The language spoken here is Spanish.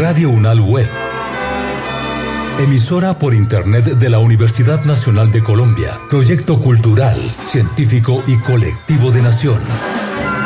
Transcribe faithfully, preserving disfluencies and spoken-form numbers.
Radio Unal Web. Emisora por Internet de la Universidad Nacional de Colombia. Proyecto cultural, científico y colectivo de nación.